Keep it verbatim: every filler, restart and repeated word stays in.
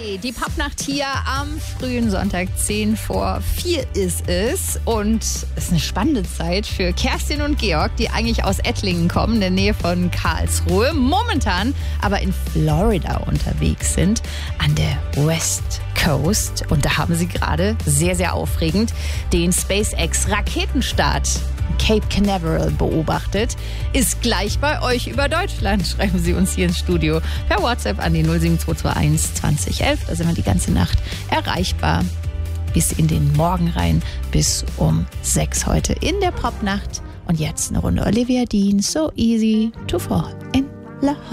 Hi, die Popnacht hier am frühen Sonntag, zehn vor vier ist es. Und es ist eine spannende Zeit für Kerstin und Georg, die eigentlich aus Ettlingen kommen, in der Nähe von Karlsruhe, momentan aber in Florida unterwegs sind, an der West Coast. Und da haben sie gerade sehr, sehr aufregend den SpaceX-Raketenstart Cape Canaveral beobachtet. Ist gleich bei euch über Deutschland, schreiben sie uns hier ins Studio per WhatsApp an die null sieben zwei zwei eins zwanzig elf. Da sind wir die ganze Nacht erreichbar bis in den Morgen rein, bis um sechs heute in der Popnacht. Und jetzt eine Runde Olivia Dean, So Easy to Fall in Love.